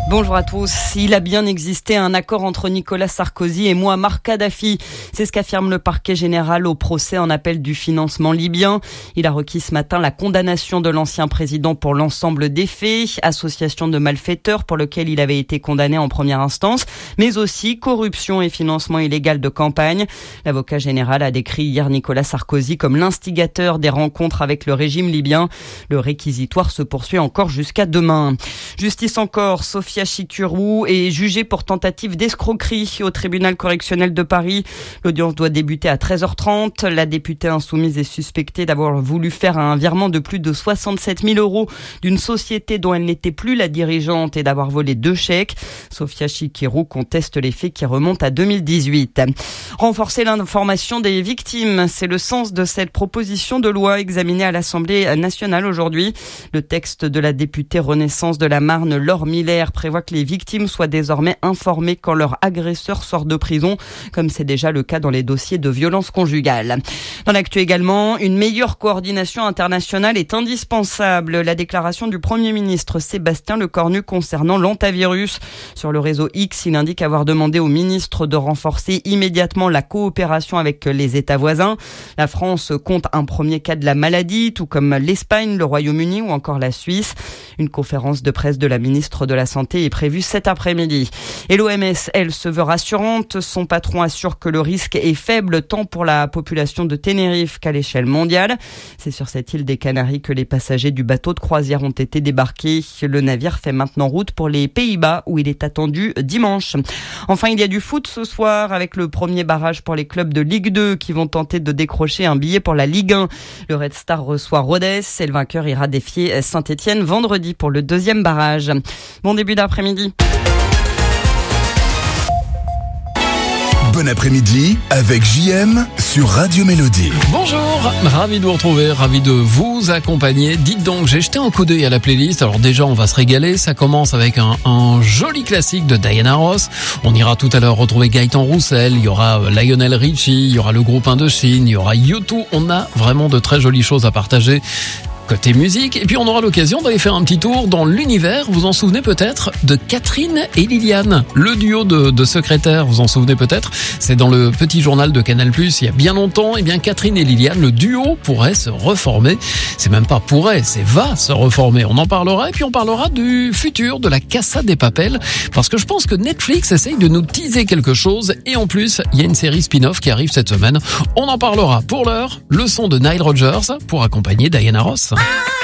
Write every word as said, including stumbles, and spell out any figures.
Bonjour à tous. Il a bien existé un accord entre Nicolas Sarkozy et Mouammar Kadhafi. C'est ce qu'affirme le parquet général au procès en appel du financement libyen. Il a requis ce matin la condamnation de l'ancien président pour l'ensemble des faits, association de malfaiteurs pour lequel il avait été condamné en première instance, mais aussi corruption et financement illégal de campagne. L'avocat général a décrit hier Nicolas Sarkozy comme l'instigateur des rencontres avec le régime libyen. Le réquisitoire se poursuit encore jusqu'à demain. Justice encore, Sophia Chikirou est jugée pour tentative d'escroquerie au tribunal correctionnel de Paris. L'audience doit débuter à treize heures trente. La députée insoumise est suspectée d'avoir voulu faire un virement de plus de soixante-sept mille euros d'une société dont elle n'était plus la dirigeante et d'avoir volé deux chèques. Sophia Chikirou conteste les faits qui remontent à deux mille dix-huit. Renforcer l'information des victimes, c'est le sens de cette proposition de loi examinée à l'Assemblée nationale aujourd'hui. Le texte de la députée Renaissance de la Marne, Laure Miller, prévoit que les victimes soient désormais informées quand leur agresseur sort de prison, comme c'est déjà le cas dans les dossiers de violence conjugale. Dans l'actu également, une meilleure coordination internationale est indispensable. La déclaration du Premier ministre Sébastien Lecornu concernant l'hantavirus. Sur le réseau X, il indique avoir demandé au ministre de renforcer immédiatement la coopération avec les États voisins. La France compte un premier cas de la maladie, tout comme l'Espagne, le Royaume-Uni ou encore la Suisse. Une conférence de presse de la ministre de la Santé est prévue cet après-midi. Et l'O M S, elle, se veut rassurante. Son patron assure que le risque est faible tant pour la population de Tenerife qu'à l'échelle mondiale. C'est sur cette île des Canaries que les passagers du bateau de croisière ont été débarqués. Le navire fait maintenant route pour les Pays-Bas où il est attendu dimanche. Enfin, il y a du foot ce soir avec le premier barrage pour les clubs de Ligue deux qui vont tenter de décrocher un billet pour la Ligue un. Le Red Star reçoit Rodez et le vainqueur ira défier Saint-Etienne vendredi pour le deuxième barrage. Bon début d'après-midi. Bon après-midi avec J M sur Radio Mélodie. Bonjour, ravi de vous retrouver, ravi de vous accompagner. Dites donc, j'ai jeté un coup d'œil à la playlist. Alors déjà, on va se régaler. Ça commence avec un, un joli classique de Diana Ross. On ira tout à l'heure retrouver Gaëtan Roussel. Il y aura Lionel Richie, il y aura le groupe Indochine, il y aura U deux. On a vraiment de très jolies choses à partager côté musique. Et puis on aura l'occasion d'aller faire un petit tour dans l'univers. Vous en souvenez peut-être de Catherine et Liliane, le duo de, de secrétaires. Vous en souvenez peut-être. C'est dans le petit journal de Canal plus, il y a bien longtemps. Et bien Catherine et Liliane, le duo pourrait se reformer. C'est même pas pourrait, c'est va se reformer. On en parlera et puis on parlera du futur de la Casa de Papel. Parce que je pense que Netflix essaye de nous teaser quelque chose. Et en plus, il y a une série spin-off qui arrive cette semaine. On en parlera. Pour l'heure, le son de Nile Rodgers pour accompagner Diana Ross. Ah